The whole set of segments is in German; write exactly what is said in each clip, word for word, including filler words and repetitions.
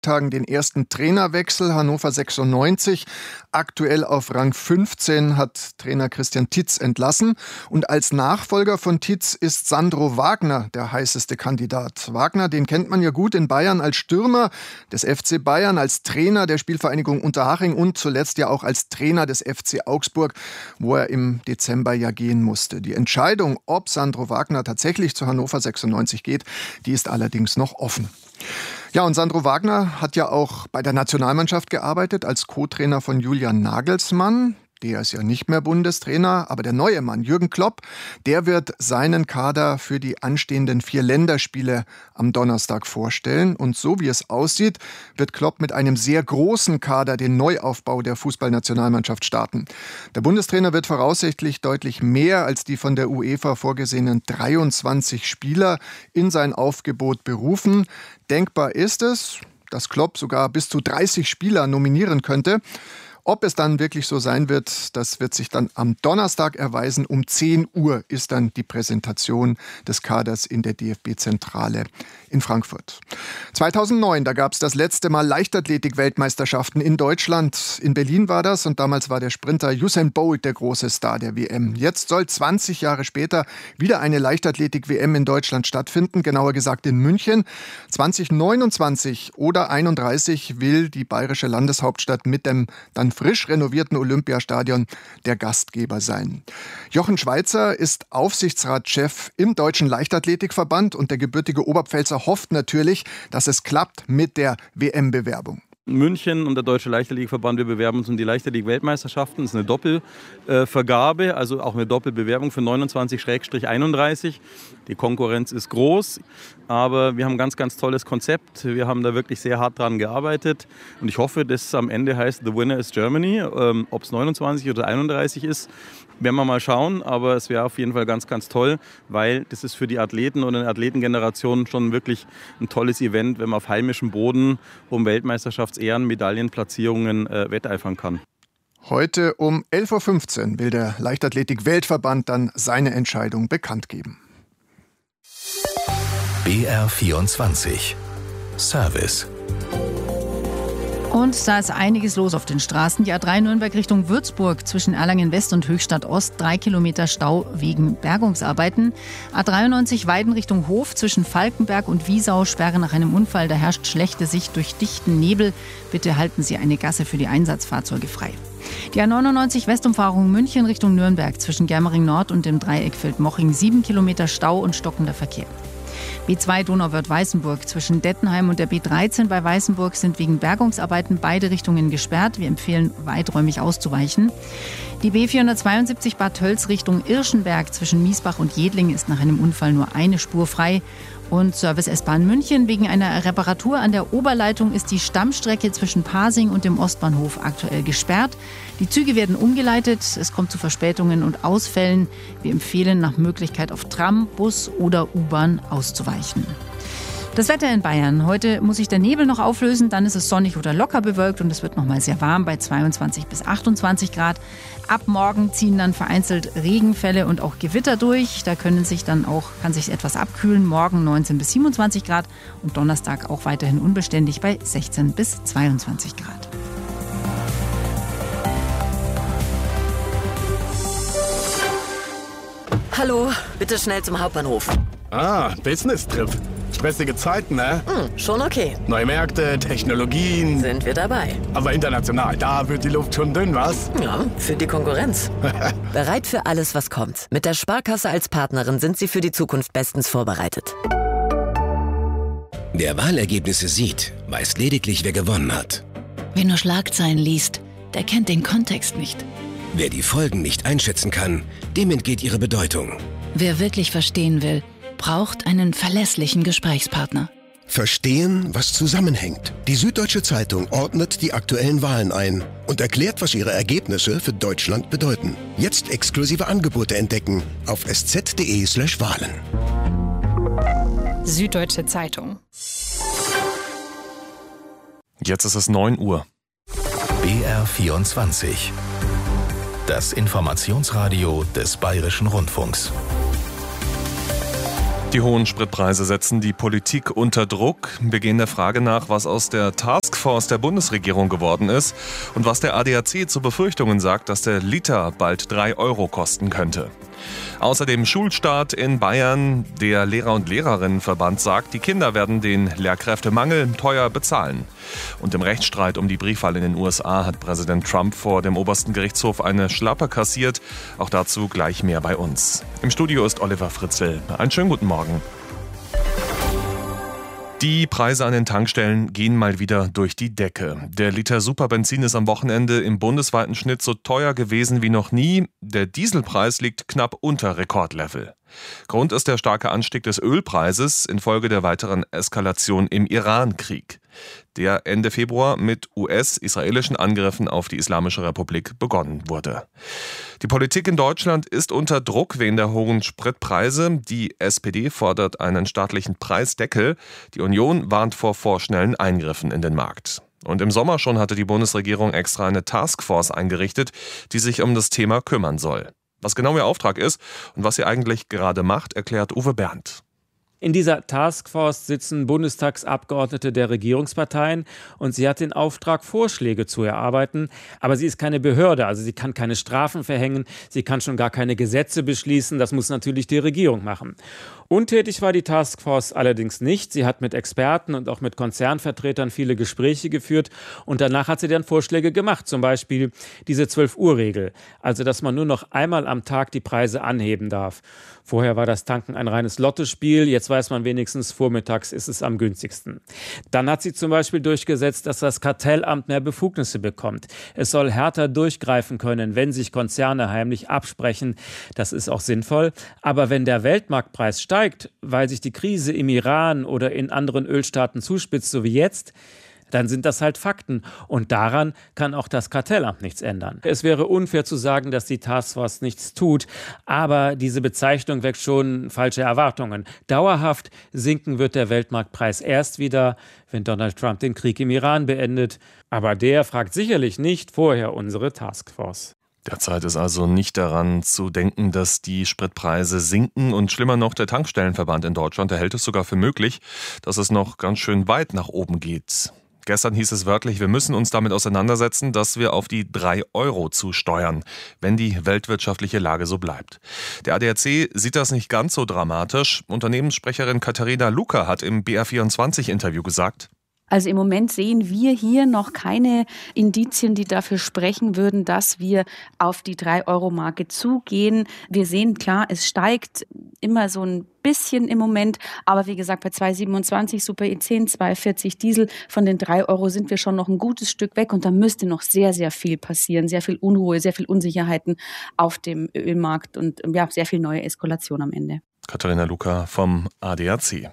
Tagen den ersten Trainerwechsel. Hannover sechsundneunzig, aktuell auf Rang fünfzehn, hat Trainer Christian Titz entlassen. Und als Nachfolger von Titz ist Sandro Wagner der heißeste Kandidat. Wagner, den kennt man ja gut in Bayern als Stürmer des F C Bayern, als Trainer der Spielvereinigung Unterhaching und zuletzt ja auch als Trainer des F C Augsburg, wo er im Dezember ja gehen musste. Die Entscheidung, ob Sandro Wagner tatsächlich zu Hannover sechsundneunzig geht, die ist allerdings noch offen. Ja, und Sandro Wagner hat ja auch bei der Nationalmannschaft gearbeitet als Co-Trainer von Julian Nagelsmann. Der ist ja nicht mehr Bundestrainer, aber der neue Mann, Jürgen Klopp, der wird seinen Kader für die anstehenden vier Länderspiele am Donnerstag vorstellen. Und so wie es aussieht, wird Klopp mit einem sehr großen Kader den Neuaufbau der Fußballnationalmannschaft starten. Der Bundestrainer wird voraussichtlich deutlich mehr als die von der UEFA vorgesehenen dreiundzwanzig Spieler in sein Aufgebot berufen. Denkbar ist es, dass Klopp sogar bis zu dreißig Spieler nominieren könnte. Ob es dann wirklich so sein wird, das wird sich dann am Donnerstag erweisen. Um zehn Uhr ist dann die Präsentation des Kaders in der D F B-Zentrale in Frankfurt. zweitausendneun, da gab es das letzte Mal Leichtathletik-Weltmeisterschaften in Deutschland. In Berlin war das und damals war der Sprinter Usain Bolt der große Star der W M. Jetzt soll zwanzig Jahre später wieder eine Leichtathletik-W M in Deutschland stattfinden, genauer gesagt in München. zwanzig neunundzwanzig oder einunddreißig will die bayerische Landeshauptstadt mit dem dann frisch renovierten Olympiastadion der Gastgeber sein. Jochen Schweizer ist Aufsichtsratschef im Deutschen Leichtathletikverband und der gebürtige Oberpfälzer hofft natürlich, dass es klappt mit der W M-Bewerbung. München und der Deutsche Leichtathletikverband, wir bewerben uns um die Leichtathletik-Weltmeisterschaften. Das ist eine Doppelvergabe, also auch eine Doppelbewerbung für neunundzwanzig einunddreißig. Die Konkurrenz ist groß, aber wir haben ein ganz, ganz tolles Konzept. Wir haben da wirklich sehr hart dran gearbeitet und ich hoffe, dass es am Ende heißt, the winner is Germany. Ähm, ob es neunundzwanzig oder einunddreißig ist, werden wir mal schauen, aber es wäre auf jeden Fall ganz, ganz toll, weil das ist für die Athleten und eine Athletengeneration schon wirklich ein tolles Event, wenn man auf heimischem Boden um Weltmeisterschaftsehren, Medaillenplatzierungen äh, wetteifern kann. Heute um elf Uhr fünfzehn will der Leichtathletik-Weltverband dann seine Entscheidung bekannt geben. B R vierundzwanzig Service. Und da ist einiges los auf den Straßen. Die A drei Nürnberg Richtung Würzburg zwischen Erlangen West und Höchstadt Ost. Drei Kilometer Stau wegen Bergungsarbeiten. A dreiundneunzig Weiden Richtung Hof zwischen Falkenberg und Wiesau. Sperre nach einem Unfall. Da herrscht schlechte Sicht durch dichten Nebel. Bitte halten Sie eine Gasse für die Einsatzfahrzeuge frei. Die A neunundneunzig Westumfahrung München Richtung Nürnberg zwischen Germering Nord und dem Dreieckfeld Moching. Sieben Kilometer Stau und stockender Verkehr. B zwei Donauwörth-Weißenburg zwischen Dettenheim und der B dreizehn bei Weißenburg sind wegen Bergungsarbeiten beide Richtungen gesperrt. Wir empfehlen, weiträumig auszuweichen. Die B vierhundertzweiundsiebzig Bad Tölz Richtung Irschenberg zwischen Miesbach und Jedling ist nach einem Unfall nur eine Spur frei. Und Service S-Bahn München, wegen einer Reparatur an der Oberleitung ist die Stammstrecke zwischen Pasing und dem Ostbahnhof aktuell gesperrt. Die Züge werden umgeleitet, es kommt zu Verspätungen und Ausfällen. Wir empfehlen nach Möglichkeit auf Tram, Bus oder U-Bahn auszuweichen. Das Wetter in Bayern. Heute muss sich der Nebel noch auflösen, dann ist es sonnig oder locker bewölkt und es wird noch mal sehr warm bei zweiundzwanzig bis achtundzwanzig Grad. Ab morgen ziehen dann vereinzelt Regenfälle und auch Gewitter durch. Da können sich dann auch, kann sich etwas abkühlen. Morgen neunzehn bis siebenundzwanzig Grad und Donnerstag auch weiterhin unbeständig bei sechzehn bis zweiundzwanzig Grad. Hallo, bitte schnell zum Hauptbahnhof. Ah, Business-Trip. Stressige Zeiten, ne? Hm, schon okay. Neue Märkte, Technologien. Sind wir dabei. Aber international, da wird die Luft schon dünn, was? Ja, für die Konkurrenz. Bereit für alles, was kommt. Mit der Sparkasse als Partnerin sind Sie für die Zukunft bestens vorbereitet. Wer Wahlergebnisse sieht, weiß lediglich, wer gewonnen hat. Wer nur Schlagzeilen liest, der kennt den Kontext nicht. Wer die Folgen nicht einschätzen kann, dem entgeht ihre Bedeutung. Wer wirklich verstehen will, braucht einen verlässlichen Gesprächspartner. Verstehen, was zusammenhängt. Die Süddeutsche Zeitung ordnet die aktuellen Wahlen ein und erklärt, was ihre Ergebnisse für Deutschland bedeuten. Jetzt exklusive Angebote entdecken auf sz.de slash Wahlen. Süddeutsche Zeitung. Jetzt ist es neun Uhr. B R vierundzwanzig. Das Informationsradio des Bayerischen Rundfunks. Die hohen Spritpreise setzen die Politik unter Druck. Wir gehen der Frage nach, was aus der Taskforce der Bundesregierung geworden ist und was der A D A C zu Befürchtungen sagt, dass der Liter bald drei Euro kosten könnte. Außerdem Schulstart in Bayern. Der Lehrer- und Lehrerinnenverband sagt, die Kinder werden den Lehrkräftemangel teuer bezahlen. Und im Rechtsstreit um die Briefwahl in den U S A hat Präsident Trump vor dem obersten Gerichtshof eine Schlappe kassiert. Auch dazu gleich mehr bei uns. Im Studio ist Oliver Fritzl. Einen schönen guten Morgen. Die Preise an den Tankstellen gehen mal wieder durch die Decke. Der Liter Superbenzin ist am Wochenende im bundesweiten Schnitt so teuer gewesen wie noch nie. Der Dieselpreis liegt knapp unter Rekordlevel. Grund ist der starke Anstieg des Ölpreises infolge der weiteren Eskalation im Iran-Krieg, der Ende Februar mit U S-israelischen Angriffen auf die Islamische Republik begonnen wurde. Die Politik in Deutschland ist unter Druck wegen der hohen Spritpreise. Die S P D fordert einen staatlichen Preisdeckel. Die Union warnt vor vorschnellen Eingriffen in den Markt. Und im Sommer schon hatte die Bundesregierung extra eine Taskforce eingerichtet, die sich um das Thema kümmern soll. Was genau ihr Auftrag ist und was sie eigentlich gerade macht, erklärt Uwe Berndt. In dieser Taskforce sitzen Bundestagsabgeordnete der Regierungsparteien und sie hat den Auftrag, Vorschläge zu erarbeiten. Aber sie ist keine Behörde, also sie kann keine Strafen verhängen, sie kann schon gar keine Gesetze beschließen, das muss natürlich die Regierung machen. Untätig war die Taskforce allerdings nicht. Sie hat mit Experten und auch mit Konzernvertretern viele Gespräche geführt und danach hat sie dann Vorschläge gemacht, zum Beispiel diese zwölf-Uhr-Regel, also dass man nur noch einmal am Tag die Preise anheben darf. Vorher war das Tanken ein reines Lottospiel, jetzt weiß man wenigstens, vormittags ist es am günstigsten. Dann hat sie zum Beispiel durchgesetzt, dass das Kartellamt mehr Befugnisse bekommt. Es soll härter durchgreifen können, wenn sich Konzerne heimlich absprechen. Das ist auch sinnvoll. Aber wenn der Weltmarktpreis steigt, weil sich die Krise im Iran oder in anderen Ölstaaten zuspitzt, so wie jetzt, dann sind das halt Fakten. Und daran kann auch das Kartellamt nichts ändern. Es wäre unfair zu sagen, dass die Taskforce nichts tut, aber diese Bezeichnung weckt schon falsche Erwartungen. Dauerhaft sinken wird der Weltmarktpreis erst wieder, wenn Donald Trump den Krieg im Iran beendet. Aber der fragt sicherlich nicht vorher unsere Taskforce. Derzeit ist also nicht daran zu denken, dass die Spritpreise sinken und schlimmer noch, der Tankstellenverband in Deutschland, der hält es sogar für möglich, dass es noch ganz schön weit nach oben geht. Gestern hieß es wörtlich, wir müssen uns damit auseinandersetzen, dass wir auf die drei Euro zusteuern, wenn die weltwirtschaftliche Lage so bleibt. Der A D A C sieht das nicht ganz so dramatisch. Unternehmenssprecherin Katharina Luca hat im B R vierundzwanzig Interview gesagt: Also im Moment sehen wir hier noch keine Indizien, die dafür sprechen würden, dass wir auf die drei Euro Marke zugehen. Wir sehen klar, es steigt immer so ein bisschen im Moment, aber wie gesagt, bei zwei Komma siebenundzwanzig Super E zehn, zwei Komma vierzig Diesel, von den drei Euro sind wir schon noch ein gutes Stück weg und da müsste noch sehr, sehr viel passieren, sehr viel Unruhe, sehr viel Unsicherheiten auf dem Ölmarkt und ja, sehr viel neue Eskalation am Ende. Katharina Luca vom A D A C.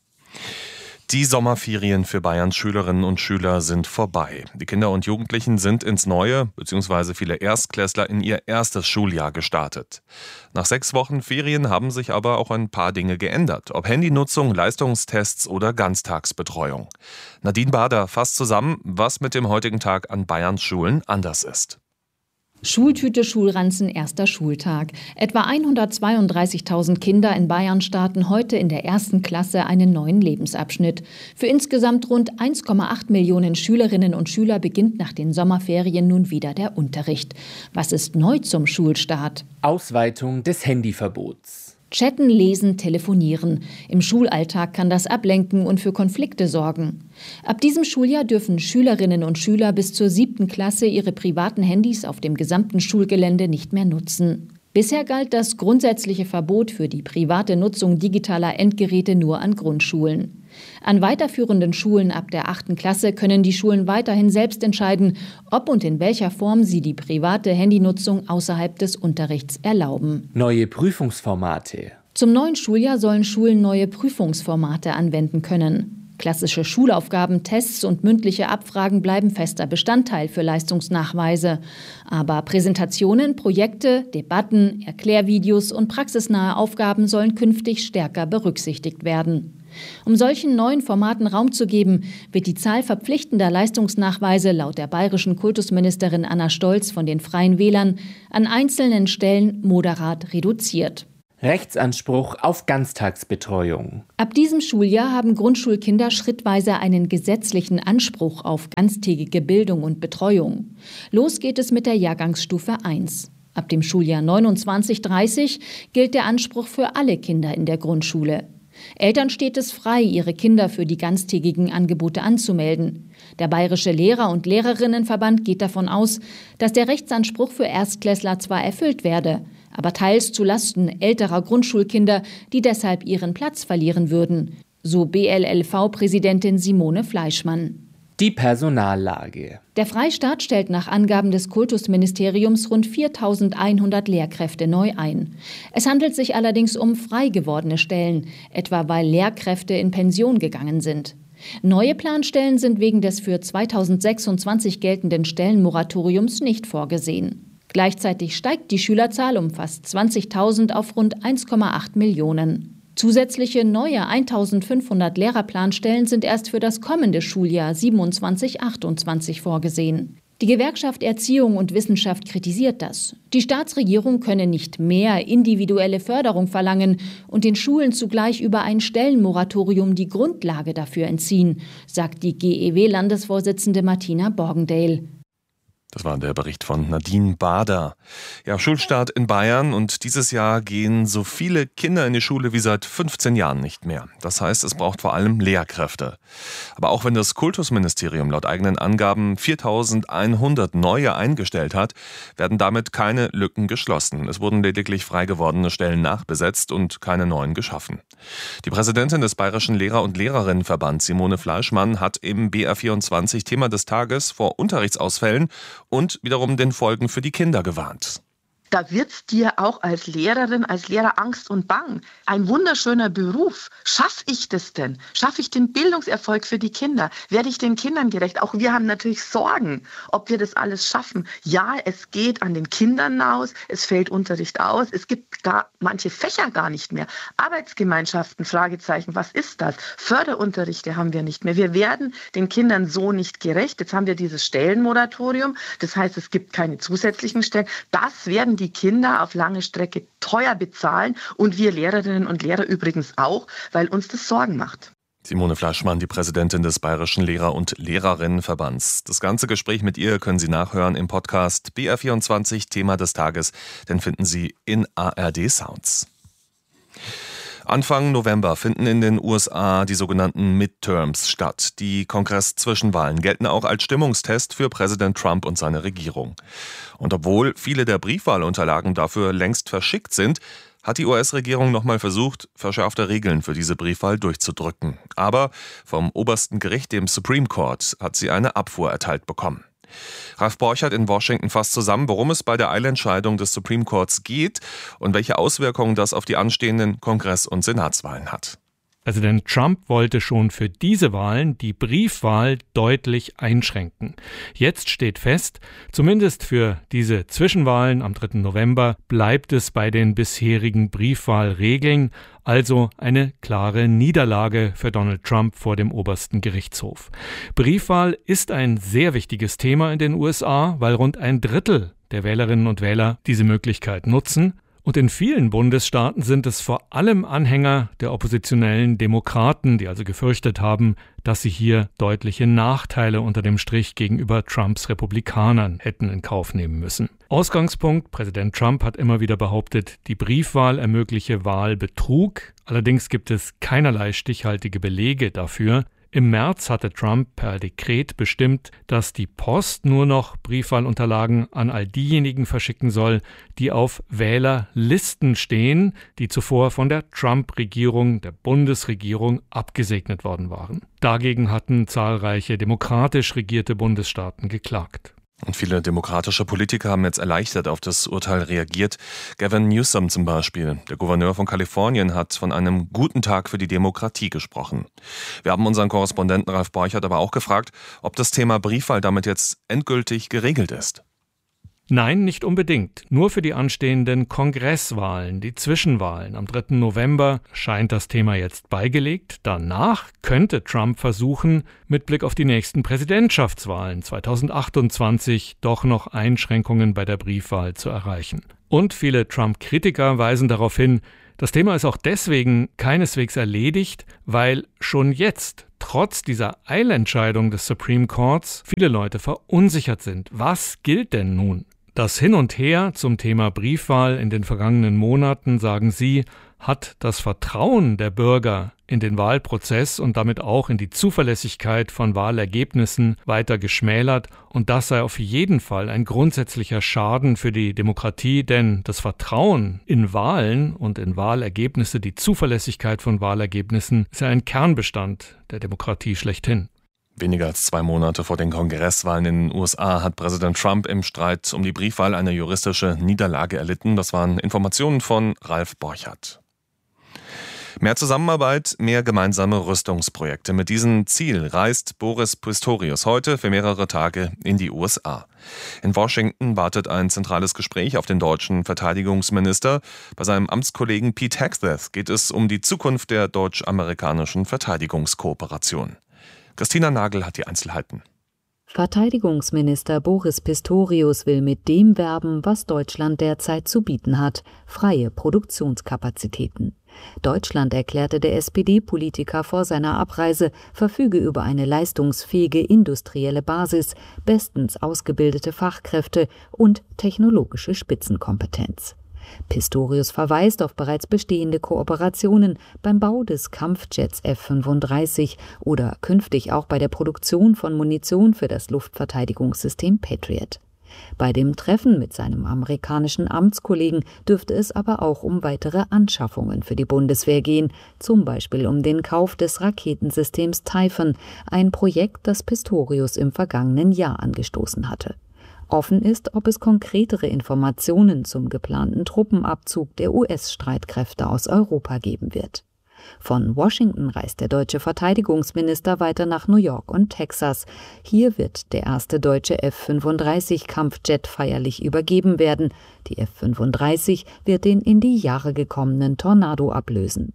Die Sommerferien für Bayerns Schülerinnen und Schüler sind vorbei. Die Kinder und Jugendlichen sind ins neue, beziehungsweise viele Erstklässler in ihr erstes Schuljahr gestartet. Nach sechs Wochen Ferien haben sich aber auch ein paar Dinge geändert. Ob Handynutzung, Leistungstests oder Ganztagsbetreuung. Nadine Bader fasst zusammen, was mit dem heutigen Tag an Bayerns Schulen anders ist. Schultüte, Schulranzen, erster Schultag. Etwa hundertzweiunddreißigtausend Kinder in Bayern starten heute in der ersten Klasse einen neuen Lebensabschnitt. Für insgesamt rund eins Komma acht Millionen Schülerinnen und Schüler beginnt nach den Sommerferien nun wieder der Unterricht. Was ist neu zum Schulstart? Ausweitung des Handyverbots. Chatten, lesen, telefonieren. Im Schulalltag kann das ablenken und für Konflikte sorgen. Ab diesem Schuljahr dürfen Schülerinnen und Schüler bis zur siebten Klasse ihre privaten Handys auf dem gesamten Schulgelände nicht mehr nutzen. Bisher galt das grundsätzliche Verbot für die private Nutzung digitaler Endgeräte nur an Grundschulen. An weiterführenden Schulen ab der achten Klasse können die Schulen weiterhin selbst entscheiden, ob und in welcher Form sie die private Handynutzung außerhalb des Unterrichts erlauben. Neue Prüfungsformate. Zum neuen Schuljahr sollen Schulen neue Prüfungsformate anwenden können. Klassische Schulaufgaben, Tests und mündliche Abfragen bleiben fester Bestandteil für Leistungsnachweise. Aber Präsentationen, Projekte, Debatten, Erklärvideos und praxisnahe Aufgaben sollen künftig stärker berücksichtigt werden. Um solchen neuen Formaten Raum zu geben, wird die Zahl verpflichtender Leistungsnachweise laut der bayerischen Kultusministerin Anna Stolz von den Freien Wählern an einzelnen Stellen moderat reduziert. Rechtsanspruch auf Ganztagsbetreuung. Ab diesem Schuljahr haben Grundschulkinder schrittweise einen gesetzlichen Anspruch auf ganztägige Bildung und Betreuung. Los geht es mit der Jahrgangsstufe eins. Ab dem Schuljahr neunundzwanzig dreißig gilt der Anspruch für alle Kinder in der Grundschule. Eltern steht es frei, ihre Kinder für die ganztägigen Angebote anzumelden. Der Bayerische Lehrer- und Lehrerinnenverband geht davon aus, dass der Rechtsanspruch für Erstklässler zwar erfüllt werde, aber teils zu Lasten älterer Grundschulkinder, die deshalb ihren Platz verlieren würden, so B L L V-Präsidentin Simone Fleischmann. Die Personallage. Der Freistaat stellt nach Angaben des Kultusministeriums rund viertausendeinhundert Lehrkräfte neu ein. Es handelt sich allerdings um frei gewordene Stellen, etwa weil Lehrkräfte in Pension gegangen sind. Neue Planstellen sind wegen des für zweitausendsechsundzwanzig geltenden Stellenmoratoriums nicht vorgesehen. Gleichzeitig steigt die Schülerzahl um fast zwanzigtausend auf rund eins Komma acht Millionen. Zusätzliche neue eintausendfünfhundert Lehrerplanstellen sind erst für das kommende Schuljahr siebenundzwanzig achtundzwanzig vorgesehen. Die Gewerkschaft Erziehung und Wissenschaft kritisiert das. Die Staatsregierung könne nicht mehr individuelle Förderung verlangen und den Schulen zugleich über ein Stellenmoratorium die Grundlage dafür entziehen, sagt die G E W-Landesvorsitzende Martina Borgendale. Das war der Bericht von Nadine Bader. Ja, Schulstart in Bayern und dieses Jahr gehen so viele Kinder in die Schule wie seit fünfzehn Jahren nicht mehr. Das heißt, es braucht vor allem Lehrkräfte. Aber auch wenn das Kultusministerium laut eigenen Angaben viertausendeinhundert neue eingestellt hat, werden damit keine Lücken geschlossen. Es wurden lediglich frei gewordene Stellen nachbesetzt und keine neuen geschaffen. Die Präsidentin des Bayerischen Lehrer- und Lehrerinnenverbands, Simone Fleischmann, hat im B R vierundzwanzig Thema des Tages vor Unterrichtsausfällen und wiederum den Folgen für die Kinder gewarnt. Da wird's dir auch als Lehrerin, als Lehrer Angst und Bang. Ein wunderschöner Beruf. Schaffe ich das denn? Schaffe ich den Bildungserfolg für die Kinder? Werde ich den Kindern gerecht? Auch wir haben natürlich Sorgen, ob wir das alles schaffen. Ja, es geht an den Kindern aus. Es fällt Unterricht aus. Es gibt gar manche Fächer gar nicht mehr. Arbeitsgemeinschaften, Fragezeichen, was ist das? Förderunterrichte haben wir nicht mehr. Wir werden den Kindern so nicht gerecht. Jetzt haben wir dieses Stellenmoratorium. Das heißt, es gibt keine zusätzlichen Stellen. Das werden die Kinder auf lange Strecke teuer bezahlen und wir Lehrerinnen und Lehrer übrigens auch, weil uns das Sorgen macht. Simone Fleischmann, die Präsidentin des Bayerischen Lehrer- und Lehrerinnenverbands. Das ganze Gespräch mit ihr können Sie nachhören im Podcast B R vierundzwanzig Thema des Tages. Den finden Sie in A R D Sounds. Anfang November finden in den U S A die sogenannten Midterms statt. Die Kongress-Zwischenwahlen gelten auch als Stimmungstest für Präsident Trump und seine Regierung. Und obwohl viele der Briefwahlunterlagen dafür längst verschickt sind, hat die U S-Regierung nochmal versucht, verschärfte Regeln für diese Briefwahl durchzudrücken. Aber vom obersten Gericht, dem Supreme Court, hat sie eine Abfuhr erteilt bekommen. Ralf Borchert in Washington fasst zusammen, worum es bei der Eilentscheidung des Supreme Courts geht und welche Auswirkungen das auf die anstehenden Kongress- und Senatswahlen hat. Präsident Trump wollte schon für diese Wahlen die Briefwahl deutlich einschränken. Jetzt steht fest, zumindest für diese Zwischenwahlen am dritten November bleibt es bei den bisherigen Briefwahlregeln, also eine klare Niederlage für Donald Trump vor dem obersten Gerichtshof. Briefwahl ist ein sehr wichtiges Thema in den U S A, weil rund ein Drittel der Wählerinnen und Wähler diese Möglichkeit nutzen. Und in vielen Bundesstaaten sind es vor allem Anhänger der oppositionellen Demokraten, die also gefürchtet haben, dass sie hier deutliche Nachteile unter dem Strich gegenüber Trumps Republikanern hätten in Kauf nehmen müssen. Ausgangspunkt: Präsident Trump hat immer wieder behauptet, die Briefwahl ermögliche Wahlbetrug. Allerdings gibt es keinerlei stichhaltige Belege dafür. Im März hatte Trump per Dekret bestimmt, dass die Post nur noch Briefwahlunterlagen an all diejenigen verschicken soll, die auf Wählerlisten stehen, die zuvor von der Trump-Regierung, der Bundesregierung, abgesegnet worden waren. Dagegen hatten zahlreiche demokratisch regierte Bundesstaaten geklagt. Und viele demokratische Politiker haben jetzt erleichtert auf das Urteil reagiert. Gavin Newsom zum Beispiel, der Gouverneur von Kalifornien, hat von einem guten Tag für die Demokratie gesprochen. Wir haben unseren Korrespondenten Ralf Borchert aber auch gefragt, ob das Thema Briefwahl damit jetzt endgültig geregelt ist. Nein, nicht unbedingt. Nur für die anstehenden Kongresswahlen, die Zwischenwahlen am dritten November, scheint das Thema jetzt beigelegt. Danach könnte Trump versuchen, mit Blick auf die nächsten Präsidentschaftswahlen zweitausendachtundzwanzig doch noch Einschränkungen bei der Briefwahl zu erreichen. Und viele Trump-Kritiker weisen darauf hin, Das Thema ist auch deswegen keineswegs erledigt, weil schon jetzt, trotz dieser Eilentscheidung des Supreme Courts, viele Leute verunsichert sind. Was gilt denn nun? Das Hin und Her zum Thema Briefwahl in den vergangenen Monaten, sagen Sie, hat das Vertrauen der Bürger in den Wahlprozess und damit auch in die Zuverlässigkeit von Wahlergebnissen weiter geschmälert. Und das sei auf jeden Fall ein grundsätzlicher Schaden für die Demokratie, denn das Vertrauen in Wahlen und in Wahlergebnisse, die Zuverlässigkeit von Wahlergebnissen, ist ja ein Kernbestand der Demokratie schlechthin. Weniger als zwei Monate vor den Kongresswahlen in den U S A hat Präsident Trump im Streit um die Briefwahl eine juristische Niederlage erlitten. Das waren Informationen von Ralf Borchardt. Mehr Zusammenarbeit, mehr gemeinsame Rüstungsprojekte. Mit diesem Ziel reist Boris Pistorius heute für mehrere Tage in die U S A. In Washington wartet ein zentrales Gespräch auf den deutschen Verteidigungsminister. Bei seinem Amtskollegen Pete Hegseth geht es um die Zukunft der deutsch-amerikanischen Verteidigungskooperation. Christina Nagel hat die Einzelheiten. Verteidigungsminister Boris Pistorius will mit dem werben, was Deutschland derzeit zu bieten hat: freie Produktionskapazitäten. Deutschland, erklärte der S P D-Politiker vor seiner Abreise, verfüge über eine leistungsfähige industrielle Basis, bestens ausgebildete Fachkräfte und technologische Spitzenkompetenz. Pistorius verweist auf bereits bestehende Kooperationen beim Bau des Kampfjets F fünfunddreißig oder künftig auch bei der Produktion von Munition für das Luftverteidigungssystem Patriot. Bei dem Treffen mit seinem amerikanischen Amtskollegen dürfte es aber auch um weitere Anschaffungen für die Bundeswehr gehen, zum Beispiel um den Kauf des Raketensystems Typhon, ein Projekt, das Pistorius im vergangenen Jahr angestoßen hatte. Offen ist, ob es konkretere Informationen zum geplanten Truppenabzug der U S-Streitkräfte aus Europa geben wird. Von Washington reist der deutsche Verteidigungsminister weiter nach New York und Texas. Hier wird der erste deutsche F fünfunddreißig Kampfjet feierlich übergeben werden. Die F fünfunddreißig wird den in die Jahre gekommenen Tornado ablösen.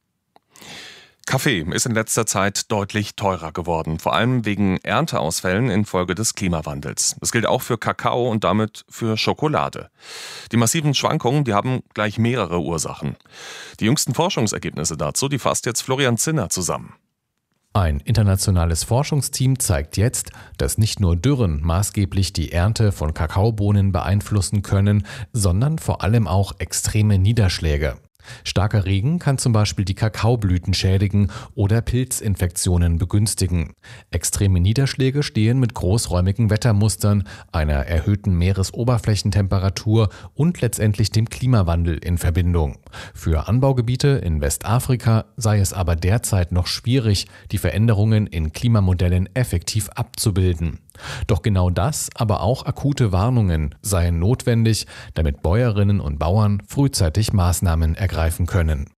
Kaffee ist in letzter Zeit deutlich teurer geworden, vor allem wegen Ernteausfällen infolge des Klimawandels. Das gilt auch für Kakao und damit für Schokolade. Die massiven Schwankungen, die haben gleich mehrere Ursachen. Die jüngsten Forschungsergebnisse dazu, die fasst jetzt Florian Zinner zusammen. Ein internationales Forschungsteam zeigt jetzt, dass nicht nur Dürren maßgeblich die Ernte von Kakaobohnen beeinflussen können, sondern vor allem auch extreme Niederschläge. Starker Regen kann zum Beispiel die Kakaoblüten schädigen oder Pilzinfektionen begünstigen. Extreme Niederschläge stehen mit großräumigen Wettermustern, einer erhöhten Meeresoberflächentemperatur und letztendlich dem Klimawandel in Verbindung. Für Anbaugebiete in Westafrika sei es aber derzeit noch schwierig, die Veränderungen in Klimamodellen effektiv abzubilden. Doch genau das, aber auch akute Warnungen seien notwendig, damit Bäuerinnen und Bauern frühzeitig Maßnahmen ergreifen können.